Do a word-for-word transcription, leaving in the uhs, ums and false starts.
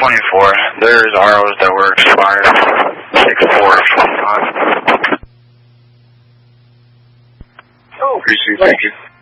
twenty-four. There's R Os that were expired. six four twenty-five. Oh, Appreciate it. Thank you.